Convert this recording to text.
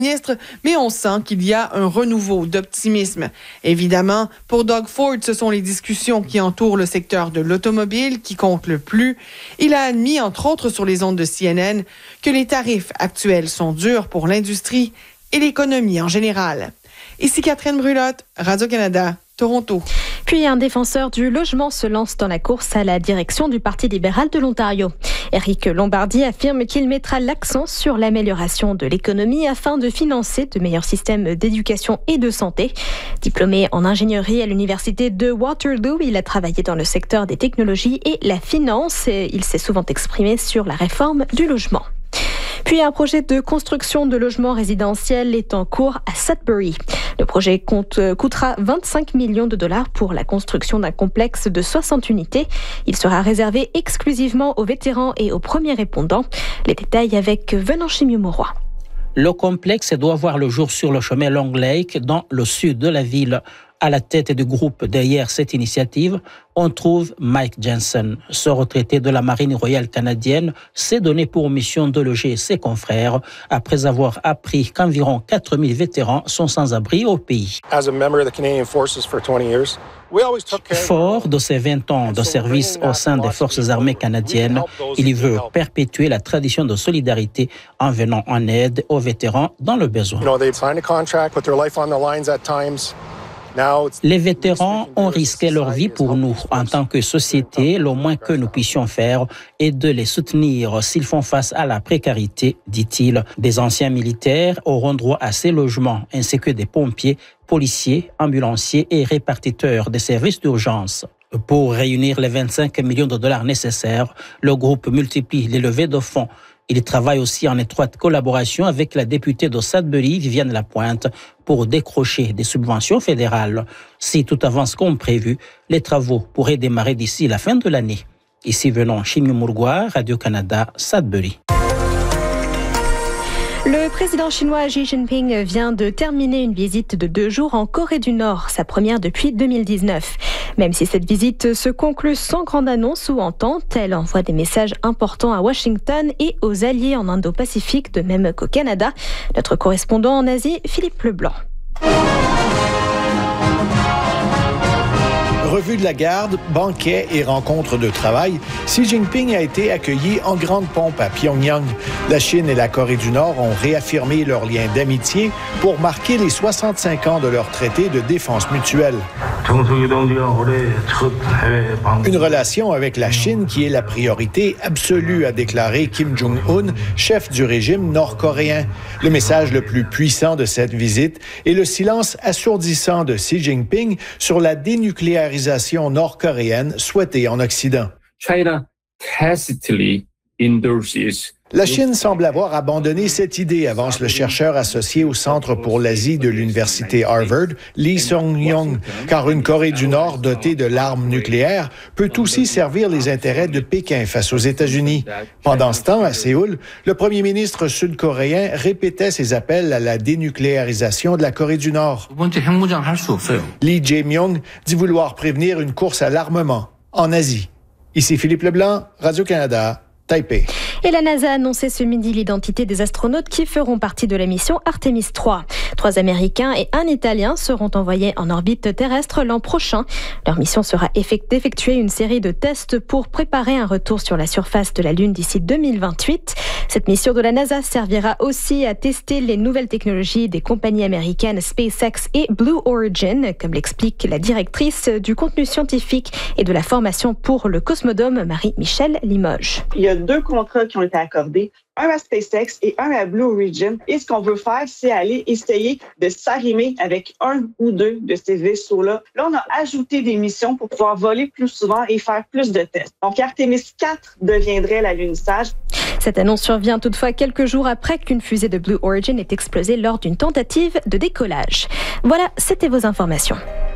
ministre, mais on sent qu'il y a un renouveau d'optimisme. Évidemment, pour Doug Ford, ce sont les discussions qui entourent le secteur de l'automobile qui comptent le plus. Il a admis, entre autres sur les ondes de CNN, que les tarifs actuels sont durs pour l'industrie et l'économie en général. Ici Catherine Brulotte, Radio-Canada, Toronto. Puis un défenseur du logement se lance dans la course à la direction du Parti libéral de l'Ontario. Éric Lombardi affirme qu'il mettra l'accent sur l'amélioration de l'économie afin de financer de meilleurs systèmes d'éducation et de santé. Diplômé en ingénierie à l'université de Waterloo, il a travaillé dans le secteur des technologies et la finance. Il s'est souvent exprimé sur la réforme du logement. Puis un projet de construction de logements résidentiels est en cours à Sudbury. Le projet coûtera 25 millions de dollars pour la construction d'un complexe de 60 unités. Il sera réservé exclusivement aux vétérans et aux premiers répondants. Les détails avec Venant Chimiou-Mauroy. Le complexe doit voir le jour sur le chemin Long Lake, dans le sud de la ville. À la tête du groupe derrière cette initiative, on trouve Mike Jensen. Ce retraité de la Marine royale canadienne s'est donné pour mission de loger ses confrères après avoir appris qu'environ 4000 vétérans sont sans abri au pays. Fort de ses 20 ans de service au sein des forces armées canadiennes, il veut perpétuer la tradition de solidarité en venant en aide aux vétérans dans le besoin. Les vétérans ont risqué leur vie pour nous. En tant que société, le moins que nous puissions faire est de les soutenir s'ils font face à la précarité, dit-il. Des anciens militaires auront droit à ces logements, ainsi que des pompiers, policiers, ambulanciers et répartiteurs des services d'urgence. Pour réunir les 25 millions de dollars nécessaires, le groupe multiplie les levées de fonds. Il travaille aussi en étroite collaboration avec la députée de Sudbury, Viviane Lapointe, pour décrocher des subventions fédérales. Si tout avance comme prévu, les travaux pourraient démarrer d'ici la fin de l'année. Ici Venant Chimiou-Mauroy, Radio-Canada, Sudbury. Le président chinois Xi Jinping vient de terminer une visite de 2 jours en Corée du Nord, sa première depuis 2019. Même si cette visite se conclut sans grande annonce ou entente, elle envoie des messages importants à Washington et aux alliés en Indo-Pacifique, de même qu'au Canada. Notre correspondant en Asie, Philippe Leblanc. Revue de la garde, banquet et rencontres de travail, Xi Jinping a été accueilli en grande pompe à Pyongyang. La Chine et la Corée du Nord ont réaffirmé leur lien d'amitié pour marquer les 65 ans de leur traité de défense mutuelle. Une relation avec la Chine qui est la priorité absolue, a déclaré Kim Jong-un, chef du régime nord-coréen. Le message le plus puissant de cette visite est le silence assourdissant de Xi Jinping sur la dénucléarisation nord-coréenne souhaitée en Occident. China tacitly endorses. La Chine semble avoir abandonné cette idée, avance le chercheur associé au Centre pour l'Asie de l'Université Harvard, Lee Sung-yong, car une Corée du Nord dotée de l'arme nucléaire peut aussi servir les intérêts de Pékin face aux États-Unis. Pendant ce temps, à Séoul, le premier ministre sud-coréen répétait ses appels à la dénucléarisation de la Corée du Nord. Lee Jae-myung dit vouloir prévenir une course à l'armement en Asie. Ici Philippe Leblanc, Radio-Canada, Taipei. Et la NASA a annoncé ce midi l'identité des astronautes qui feront partie de la mission Artemis 3. 3 Américains et 1 Italien seront envoyés en orbite terrestre l'an prochain. Leur mission sera d'effectuer une série de tests pour préparer un retour sur la surface de la Lune d'ici 2028. Cette mission de la NASA servira aussi à tester les nouvelles technologies des compagnies américaines SpaceX et Blue Origin, comme l'explique la directrice du contenu scientifique et de la formation pour le Cosmodome, Marie-Michèle Limoges. Il y a 2 contrats qui ont été accordés, un à SpaceX et un à Blue Origin. Et ce qu'on veut faire, c'est aller essayer de s'arrimer avec 1 ou 2 de ces vaisseaux-là. Là, on a ajouté des missions pour pouvoir voler plus souvent et faire plus de tests. Donc, Artemis 4 deviendrait l'alunissage. Cette annonce survient toutefois quelques jours après qu'une fusée de Blue Origin ait explosé lors d'une tentative de décollage. Voilà, c'était vos informations.